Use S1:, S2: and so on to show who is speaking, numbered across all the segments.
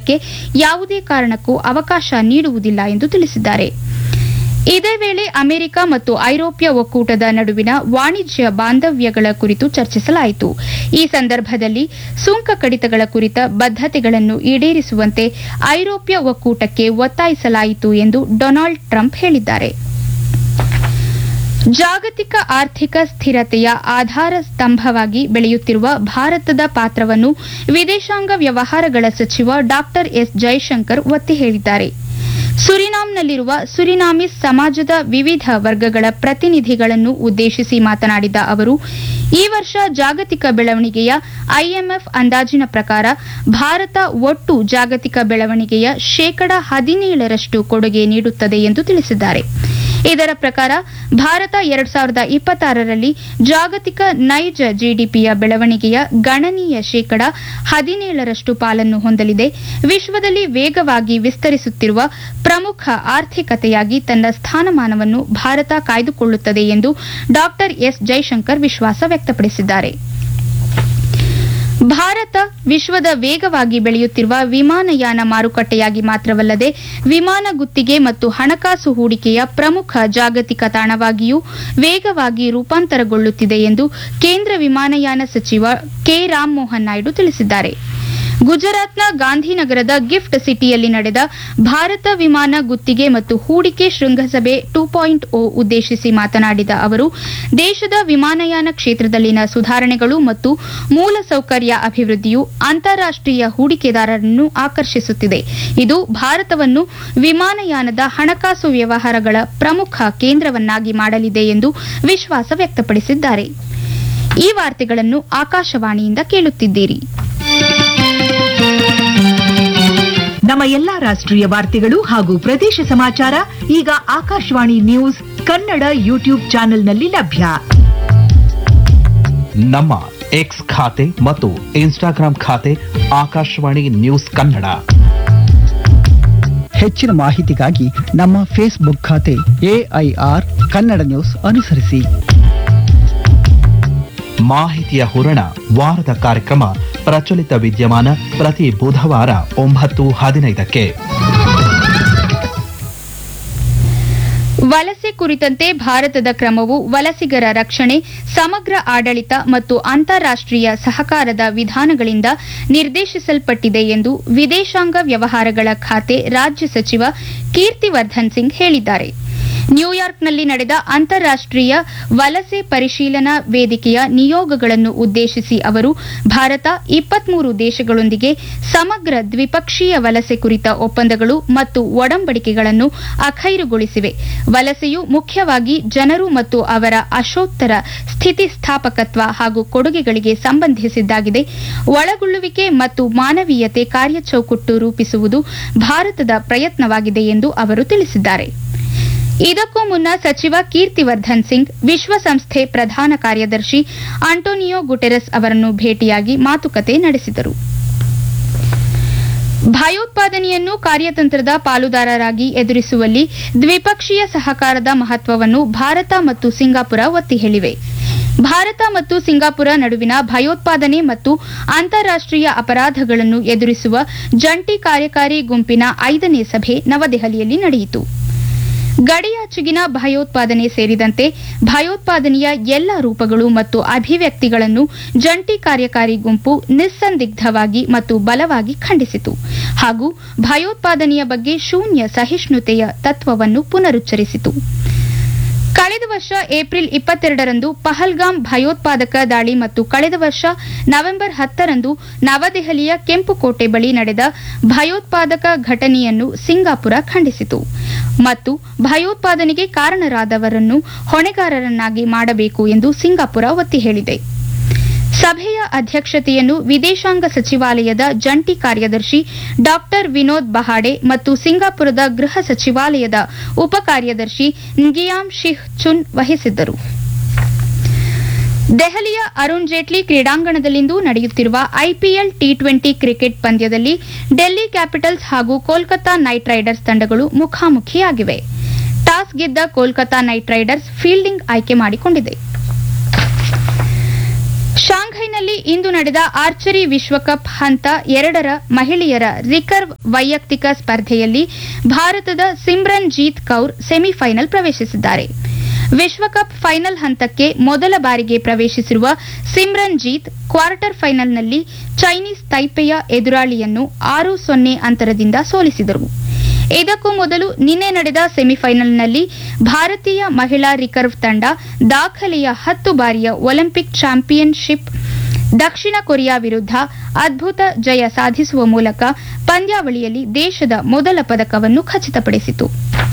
S1: ಒಪ್ಪಂದಕ್ಕೆ ಯಾವುದೇ ಕಾರಣಕ್ಕೂ ಅವಕಾಶ ನೀಡುವುದಿಲ್ಲ ಎಂದು ತಿಳಿಸಿದ್ದಾರೆ. ಇದೇ ವೇಳೆ ಅಮೆರಿಕ ಮತ್ತು ಐರೋಪ್ಯ ಒಕ್ಕೂಟದ ನಡುವಿನ ವಾಣಿಜ್ಯ ಬಾಂಧವ್ಯಗಳ ಕುರಿತು ಚರ್ಚಿಸಲಾಯಿತು. ಈ ಸಂದರ್ಭದಲ್ಲಿ ಸುಂಕ ಕಡಿತಗಳ ಕುರಿತ ಬದ್ಧತೆಗಳನ್ನು ಈಡೇರಿಸುವಂತೆ ಐರೋಪ್ಯ ಒಕ್ಕೂಟಕ್ಕೆ ಒತ್ತಾಯಿಸಲಾಯಿತು ಎಂದು ಡೊನಾಲ್ಡ್ ಟ್ರಂಪ್ ಹೇಳಿದ್ದಾರೆ. ಜಾಗತಿಕ ಆರ್ಥಿಕ ಸ್ಥಿರತೆಯ ಆಧಾರ ಸ್ತಂಭವಾಗಿ ಬೆಳೆಯುತ್ತಿರುವ ಭಾರತದ ಪಾತ್ರವನ್ನು ವಿದೇಶಾಂಗ ವ್ಯವಹಾರಗಳ ಸಚಿವ ಡಾ ಎಸ್ ಜೈಶಂಕರ್ ಒತ್ತಿ ಹೇಳಿದ್ದಾರೆ. ಸುರಿನಾಂನಲ್ಲಿರುವ ಸುರಿನಾಮೀಸ್ ಸಮಾಜದ ವಿವಿಧ ವರ್ಗಗಳ ಪ್ರತಿನಿಧಿಗಳನ್ನು ಉದ್ದೇಶಿಸಿ ಮಾತನಾಡಿದ ಅವರು, ಈ ವರ್ಷ ಜಾಗತಿಕ ಬೆಳವಣಿಗೆಯ ಐಎಂಎಫ್ ಅಂದಾಜಿನ ಪ್ರಕಾರ ಭಾರತ ಒಟ್ಟು ಜಾಗತಿಕ ಬೆಳವಣಿಗೆಯ ಶೇಕಡಾ 17% ಕೊಡುಗೆ ನೀಡುತ್ತದೆ ಎಂದು ತಿಳಿಸಿದ್ದಾರೆ. ಇದರ ಪ್ರಕಾರ ಭಾರತ 2026ರಲ್ಲಿ ಜಾಗತಿಕ ನೈಜ ಜಿಡಿಪಿಯ ಬೆಳವಣಿಗೆಯ ಗಣನೀಯ ಶೇಕಡಾ 17% ಪಾಲನ್ನು ಹೊಂದಲಿದೆ. ವಿಶ್ವದಲ್ಲಿ ವೇಗವಾಗಿ ವಿಸ್ತರಿಸುತ್ತಿರುವ ಪ್ರಮುಖ ಆರ್ಥಿಕತೆಯಾಗಿ ತನ್ನ ಸ್ಥಾನಮಾನವನ್ನು ಭಾರತ ಕಾಯ್ದುಕೊಳ್ಳುತ್ತದೆ ಎಂದು ಡಾ ಎಸ್ ಜೈಶಂಕರ್ ವಿಶ್ವಾಸ ವ್ಯಕ್ತಪಡಿಸಿದ್ದಾರೆ. ಭಾರತ ವಿಶ್ವದ ವೇಗವಾಗಿ ಬೆಳೆಯುತ್ತಿರುವ ವಿಮಾನಯಾನ ಮಾರುಕಟ್ಟೆಯಾಗಿ ಮಾತ್ರವಲ್ಲದೆ ವಿಮಾನ ಗುತ್ತಿಗೆ ಮತ್ತು ಹಣಕಾಸು ಹೂಡಿಕೆಯ ಪ್ರಮುಖ ಜಾಗತಿಕ ತಾಣವಾಗಿಯೂ ವೇಗವಾಗಿ ರೂಪಾಂತರಗೊಳ್ಳುತ್ತಿದೆ ಎಂದು ಕೇಂದ್ರ ವಿಮಾನಯಾನ ಸಚಿವ ಕೆ ರಾಮಮೋಹನ್ ನಾಯ್ಡು ತಿಳಿಸಿದ್ದಾರೆ. ಗುಜರಾತ್ನ ಗಾಂಧಿನಗರದ ಗಿಫ್ಟ್ ಸಿಟಿಯಲ್ಲಿ ನಡೆದ ಭಾರತ ವಿಮಾನ ಗುತ್ತಿಗೆ ಮತ್ತು ಹೂಡಿಕೆ ಶೃಂಗಸಭೆ 2.0 ಉದ್ದೇಶಿಸಿ ಮಾತನಾಡಿದ ಅವರು, ದೇಶದ ವಿಮಾನಯಾನ ಕ್ಷೇತ್ರದಲ್ಲಿನ ಸುಧಾರಣೆಗಳು ಮತ್ತು ಮೂಲಸೌಕರ್ಯ ಅಭಿವೃದ್ಧಿಯು ಅಂತಾರಾಷ್ಟೀಯ ಹೂಡಿಕೆದಾರರನ್ನು ಆಕರ್ಷಿಸುತ್ತಿದೆ. ಇದು ಭಾರತವನ್ನು ವಿಮಾನಯಾನದ ಹಣಕಾಸು ವ್ಯವಹಾರಗಳ ಪ್ರಮುಖ ಕೇಂದ್ರವನ್ನಾಗಿ ಮಾಡಲಿದೆ ಎಂದು ವಿಶ್ವಾಸ ವ್ಯಕ್ತಪಡಿಸಿದ್ದಾರೆ. ಈ ವಾರ್ತೆಗಳನ್ನು ಆಕಾಶವಾಣಿಯಿಂದ ಕೇಳುತ್ತಿದ್ದೀರಿ.
S2: ನಮ್ಮ ಎಲ್ಲಾ ರಾಷ್ಟ್ರೀಯ ವಾರ್ತೆಗಳು ಹಾಗೂ ಪ್ರದೇಶ ಸಮಾಚಾರ ಈಗ ಆಕಾಶವಾಣಿ ನ್ಯೂಸ್ ಕನ್ನಡ ಯೂಟ್ಯೂಬ್ ಚಾನೆಲ್ನಲ್ಲಿ ಲಭ್ಯ.
S3: ನಮ್ಮ ಎಕ್ಸ್ ಖಾತೆ ಮತ್ತು ಇನ್ಸ್ಟಾಗ್ರಾಂ ಖಾತೆ ಆಕಾಶವಾಣಿ ನ್ಯೂಸ್ ಕನ್ನಡ.
S4: ಹೆಚ್ಚಿನ ಮಾಹಿತಿಗಾಗಿ ನಮ್ಮ ಫೇಸ್ಬುಕ್ ಖಾತೆ AIR ಕನ್ನಡ ನ್ಯೂಸ್ ಅನುಸರಿಸಿ.
S3: ಮಾಹಿತಿಯ ಹೂರಣ ವಾರದ ಕಾರ್ಯಕ್ರಮ ಪ್ರಚಲಿತ ವಿದ್ಯಮಾನ ಪ್ರತಿ ಬುಧವಾರ 9:15ಕ್ಕೆ.
S1: ವಲಸೆ ಕುರಿತಂತೆ ಭಾರತದ ಕ್ರಮವು ವಲಸಿಗರ ರಕ್ಷಣೆ, ಸಮಗ್ರ ಆಡಳಿತ ಮತ್ತು ಅಂತಾರಾಷ್ಟೀಯ ಸಹಕಾರದ ವಿಧಾನಗಳಿಂದ ನಿರ್ದೇಶಿಸಲ್ಪಟ್ಟಿದೆ ಎಂದು ವಿದೇಶಾಂಗ ವ್ಯವಹಾರಗಳ ಖಾತೆ ರಾಜ್ಯ ಸಚಿವ ಕೀರ್ತಿವರ್ಧನ್ ಸಿಂಗ್ ಹೇಳಿದ್ದಾರೆ. ನ್ಯೂಯಾರ್ಕ್ನಲ್ಲಿ ನಡೆದ ಅಂತಾರಾಷ್ಟೀಯ ವಲಸೆ ಪರಿಶೀಲನಾ ವೇದಿಕೆಯ ನಿಯೋಗಗಳನ್ನು ಉದ್ದೇಶಿಸಿ ಅವರು, ಭಾರತ 23 ದೇಶಗಳೊಂದಿಗೆ ಸಮಗ್ರ ದ್ವಿಪಕ್ಷೀಯ ವಲಸೆ ಕುರಿತ ಒಪ್ಪಂದಗಳು ಮತ್ತು ಒಡಂಬಡಿಕೆಗಳನ್ನು ಅಖೈರುಗೊಳಿಸಿವೆ. ವಲಸೆಯು ಮುಖ್ಯವಾಗಿ ಜನರು ಮತ್ತು ಅವರ ಅಶೋತ್ತರ ಸ್ಥಿತಿಸ್ಥಾಪಕತ್ವ ಹಾಗೂ ಕೊಡುಗೆಗಳಿಗೆ ಸಂಬಂಧಿಸಿದ್ದಾಗಿದೆ. ಒಳಗೊಳ್ಳುವಿಕೆ ಮತ್ತು ಮಾನವೀಯತೆ ಕಾರ್ಯಚೌಕಟ್ಟು ರೂಪಿಸುವುದು ಭಾರತದ ಪ್ರಯತ್ನವಾಗಿದೆ ಎಂದು ಅವರು ತಿಳಿಸಿದ್ದಾರೆ. ಇದಕ್ಕೂ ಮುನ್ನ ಸಚಿವ ಕೀರ್ತಿವರ್ಧನ್ ಸಿಂಗ್ ವಿಶ್ವಸಂಸ್ಥೆ ಪ್ರಧಾನ ಕಾರ್ಯದರ್ಶಿ ಆಂಟೋನಿಯೋ ಗುಟೆರಸ್ ಅವರನ್ನು ಭೇಟಿಯಾಗಿ ಮಾತುಕತೆ ನಡೆಸಿದರು. ಭಯೋತ್ಪಾದನೆಯನ್ನು ಕಾರ್ಯತಂತ್ರದ ಪಾಲುದಾರರಾಗಿ ಎದುರಿಸುವಲ್ಲಿ ದ್ವಿಪಕ್ಷೀಯ ಸಹಕಾರದ ಮಹತ್ವವನ್ನು ಭಾರತ ಮತ್ತು ಸಿಂಗಾಪುರ ಒತ್ತಿ ಹೇಳಿವೆ. ಭಾರತ ಮತ್ತು ಸಿಂಗಾಪುರ ನಡುವಿನ ಭಯೋತ್ಪಾದನೆ ಮತ್ತು ಅಂತಾರಾಷ್ಟೀಯ ಅಪರಾಧಗಳನ್ನು ಎದುರಿಸುವ ಜಂಟಿ ಕಾರ್ಯಕಾರಿ ಗುಂಪಿನ 5ನೇ ಸಭೆ ನವದೆಹಲಿಯಲ್ಲಿ ನಡೆಯಿತು. ಗಡಿಯಾಚೆಗಿನ ಭಯೋತ್ಪಾದನೆ ಸೇರಿದಂತೆ ಭಯೋತ್ಪಾದನೆಯ ಎಲ್ಲ ರೂಪಗಳು ಮತ್ತು ಅಭಿವ್ಯಕ್ತಿಗಳನ್ನು ಜಂಟಿ ಕಾರ್ಯಕಾರಿ ಗುಂಪು ನಿಸ್ಸಂದಿಗ್ಧವಾಗಿ ಮತ್ತು ಬಲವಾಗಿ ಖಂಡಿಸಿತು ಹಾಗೂ ಭಯೋತ್ಪಾದನೆಯ ಬಗ್ಗೆ ಶೂನ್ಯ ಸಹಿಷ್ಣುತೆಯ ತತ್ವವನ್ನು ಪುನರುಚ್ಚರಿಸಿತು. ಕಳೆದ ವರ್ಷ ಏಪ್ರಿಲ್ 22ರಂದು ಪಹಲ್ಗಾಮ್ ಭಯೋತ್ಪಾದಕ ದಾಳಿ ಮತ್ತು ಕಳೆದ ವರ್ಷ ನವೆಂಬರ್ 10ರಂದು ನವದೆಹಲಿಯ ಕೆಂಪುಕೋಟೆ ಬಳಿ ನಡೆದ ಭಯೋತ್ಪಾದಕ ಘಟನೆಯನ್ನು ಸಿಂಗಾಪುರ ಖಂಡಿಸಿತು ಮತ್ತು ಭಯೋತ್ಪಾದನೆಗೆ ಕಾರಣರಾದವರನ್ನು ಹೊಣೆಗಾರರನ್ನಾಗಿ ಮಾಡಬೇಕು ಎಂದು ಸಿಂಗಾಪುರ ಒತ್ತಿ ಹೇಳಿದೆ. ಸಭೆಯ ಅಧ್ಯಕ್ಷತೆಯನ್ನು ವಿದೇಶಾಂಗ ಸಚಿವಾಲಯದ ಜಂಟಿ ಕಾರ್ಯದರ್ಶಿ ಡಾ ವಿನೋದ್ ಬಹಾಡೆ ಮತ್ತು ಸಿಂಗಾಪುರದ ಗೃಹ ಸಚಿವಾಲಯದ ಉಪ ಕಾರ್ಯದರ್ಶಿ ನ್ಗಿಯಾಮ್ ಶಿಹ್ ಚುನ್ ವಹಿಸಿದ್ದರು. ದೆಹಲಿಯ ಅರುಣ್ ಜೇಟ್ಲಿ ಕ್ರೀಡಾಂಗಣದಲ್ಲಿಂದು ನಡೆಯುತ್ತಿರುವ ಐಪಿಎಲ್ ಟಿ20 ಕ್ರಿಕೆಟ್ ಪಂದ್ಯದಲ್ಲಿ ಡೆಲ್ಲಿ ಕ್ಯಾಪಿಟಲ್ಸ್ ಹಾಗೂ ಕೋಲ್ಕತಾ ನೈಟ್ ರೈಡರ್ಸ್ ತಂಡಗಳು ಮುಖಾಮುಖಿಯಾಗಿವೆ. ಟಾಸ್ ಗೆದ್ದ ಕೋಲ್ಕತಾ ನೈಟ್ ರೈಡರ್ಸ್ ಫೀಲ್ಡಿಂಗ್ ಆಯ್ಕೆ ಮಾಡಿಕೊಂಡಿದೆ. ಶಾಂಘೈನ ದುಬೈನಲ್ಲಿ ಇಂದು ನಡೆದ ಆರ್ಚರಿ ವಿಶ್ವಕಪ್ ಹಂತ 2ರ ಮಹಿಳೆಯರ ರಿಕರ್ವ್ ವೈಯಕ್ತಿಕ ಸ್ಪರ್ಧೆಯಲ್ಲಿ ಭಾರತದ ಸಿಮ್ರನ್ ಜೀತ್ ಕೌರ್ ಸೆಮಿಫೈನಲ್ ಪ್ರವೇಶಿಸಿದ್ದಾರೆ. ವಿಶ್ವಕಪ್ ಫೈನಲ್ ಹಂತಕ್ಕೆ ಮೊದಲ ಬಾರಿಗೆ ಪ್ರವೇಶಿಸಿರುವ ಸಿಮ್ರನ್ ಜೀತ್ ಕ್ವಾರ್ಟರ್ ಫೈನಲ್ನಲ್ಲಿ ಚೈನೀಸ್ ತೈಪೆಯ ಎದುರಾಳಿಯನ್ನು 6-0 ಅಂತರದಿಂದ ಸೋಲಿಸಿದರು. ಇದಕ್ಕೂ ಮೊದಲು ನಿನ್ನೆ ನಡೆದ ಸೆಮಿಫೈನಲ್ನಲ್ಲಿ ಭಾರತೀಯ ಮಹಿಳಾ ರಿಕರ್ವ್ ತಂಡ ದಾಖಲೆಯ 10 ಬಾರಿಯ ಒಲಿಂಪಿಕ್ ಚಾಂಪಿಯನ್ಶಿಪ್ ದಕ್ಷಿಣ ಕೊರಿಯಾ ವಿರುದ್ಧ ಅದ್ಭುತ ಜಯ ಸಾಧಿಸುವ ಮೂಲಕ ಪಂದ್ಯಾವಳಿಯಲ್ಲಿ ದೇಶದ ಮೊದಲ ಪದಕವನ್ನು ಖಚಿತಪಡಿಸಿತು.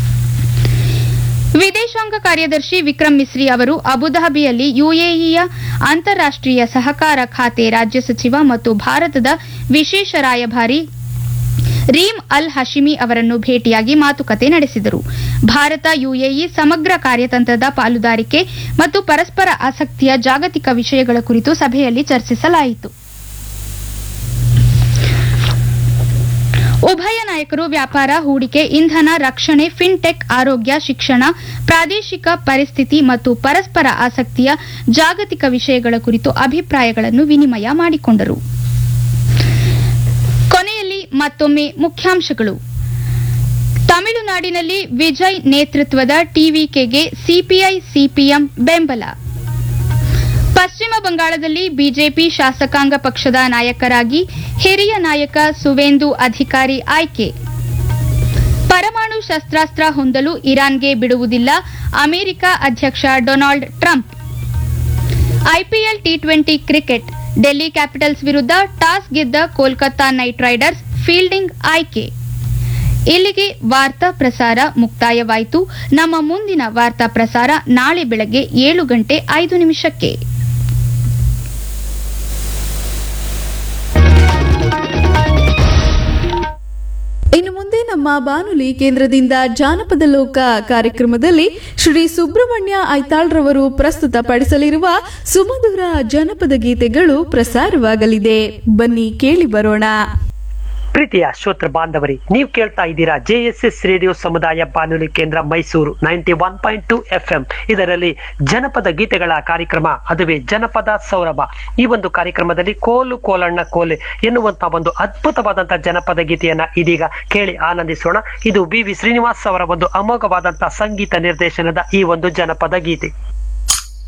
S1: ವಿದೇಶಾಂಗ ಕಾರ್ಯದರ್ಶಿ ವಿಕ್ರಮ್ ಮಿಸ್ರಿ ಅವರು ಅಬುಧಾಬಿಯಲ್ಲಿ ಯುಎಇಯ ಅಂತಾರಾಷ್ಟೀಯ ಸಹಕಾರ ಖಾತೆ ರಾಜ್ಯ ಸಚಿವ ಮತ್ತು ಭಾರತದ ವಿಶೇಷ ರಾಯಭಾರಿ ರೀಮ್ ಅಲ್ ಹಶಿಮಿ ಅವರನ್ನು ಭೇಟಿಯಾಗಿ ಮಾತುಕತೆ ನಡೆಸಿದರು. ಭಾರತ ಯುಎಇ ಸಮಗ್ರ ಕಾರ್ಯತಂತ್ರದ ಪಾಲುದಾರಿಕೆ ಮತ್ತು ಪರಸ್ಪರ ಆಸಕ್ತಿಯ ಜಾಗತಿಕ ವಿಷಯಗಳ ಕುರಿತು ಸಭೆಯಲ್ಲಿ ಚರ್ಚಿಸಲಾಯಿತು. ಉಭಯ ನಾಯಕರು ವ್ಯಾಪಾರ, ಹೂಡಿಕೆ, ಇಂಧನ, ರಕ್ಷಣೆ, ಫಿನ್ಟೆಕ್, ಆರೋಗ್ಯ, ಶಿಕ್ಷಣ, ಪ್ರಾದೇಶಿಕ ಪರಿಸ್ಥಿತಿ ಮತ್ತು ಪರಸ್ಪರ ಆಸಕ್ತಿಯ ಜಾಗತಿಕ ವಿಷಯಗಳ ಕುರಿತು ಅಭಿಪ್ರಾಯಗಳನ್ನು ವಿನಿಮಯ ಮಾಡಿಕೊಂಡರು. ಕೊನೆಯಲ್ಲಿ ಮತ್ತೊಮ್ಮೆ ಮುಖ್ಯಾಂಶಗಳು. ತಮಿಳುನಾಡಿನಲ್ಲಿ ವಿಜಯ್ ನೇತೃತ್ವದ ಟಿವಿಕೆಗೆ ಸಿಪಿಐ ಸಿಪಿಎಂ ಬೆಂಬಲ. ಪಶ್ಚಿಮ ಬಂಗಾಳದಲ್ಲಿ ಬಿಜೆಪಿ ಶಾಸಕಾಂಗ ಪಕ್ಷದ ನಾಯಕರಾಗಿ ಹಿರಿಯ ನಾಯಕ ಸುವೇಂದು ಅಧಿಕಾರಿ ಆಯ್ಕೆ. ಪರಮಾಣು ಶಸ್ತ್ರಾಸ್ತ್ರ ಹೊಂದಲು ಇರಾನ್ಗೆ ಬಿಡುವುದಿಲ್ಲ, ಅಮೆರಿಕ ಅಧ್ಯಕ್ಷ Donald Trump. IPL T20 cricket, Delhi capitals ವಿರುದ್ಧ ಟಾಸ್ ಗೆದ್ದ ಕೋಲ್ಕತಾ ನೈಟ್ ರೈಡರ್ಸ್ ಫೀಲ್ಡಿಂಗ್ ಆಯ್ಕೆ. ಇಲ್ಲಿಗೆ ವಾರ್ತಾ ಪ್ರಸಾರ ಮುಕ್ತಾಯವಾಯಿತು. ನಮ್ಮ ಮುಂದಿನ ವಾರ್ತಾ ಪ್ರಸಾರ ನಾಳೆ ಬೆಳಗ್ಗೆ 7:05.
S5: ಇನ್ನು ಮುಂದೆ ನಮ್ಮ ಬಾನುಲಿ ಕೇಂದ್ರದಿಂದ ಜಾನಪದ ಲೋಕ ಕಾರ್ಯಕ್ರಮದಲ್ಲಿ ಶ್ರೀ ಸುಬ್ರಹ್ಮಣ್ಯ ಐತಾಳ್ರವರು ಪ್ರಸ್ತುತಪಡಿಸಲಿರುವ ಸುಮಧುರ ಜನಪದ ಗೀತೆಗಳು ಪ್ರಸಾರವಾಗಲಿದೆ. ಬನ್ನಿ ಕೇಳಿ ಬರೋಣ.
S6: ಪ್ರೀತಿಯ ಶ್ರೋತೃ ಬಾಂಧವರೇ, ನೀವು ಕೇಳ್ತಾ ಇದ್ದೀರಾ JSS ರೇಡಿಯೋ ಸಮುದಾಯ ಬಾನುಲಿ ಕೇಂದ್ರ ಮೈಸೂರು 91.2 FM. ಇದರಲ್ಲಿ ಜನಪದ ಗೀತೆಗಳ ಕಾರ್ಯಕ್ರಮ, ಅದುವೇ ಜನಪದ ಸೌರಭ. ಈ ಒಂದು ಕಾರ್ಯಕ್ರಮದಲ್ಲಿ ಕೋಲು ಕೋಲಣ್ಣ ಕೋಲೆ ಎನ್ನುವಂತಹ ಒಂದು ಅದ್ಭುತವಾದಂತಹ ಜನಪದ ಗೀತೆಯನ್ನ ಇದೀಗ ಕೇಳಿ ಆನಂದಿಸೋಣ. ಇದು BV ಶ್ರೀನಿವಾಸ್ ಅವರ ಒಂದು ಅಮೋಘವಾದಂತಹ ಸಂಗೀತ ನಿರ್ದೇಶನದ ಈ ಒಂದು ಜನಪದ ಗೀತೆ.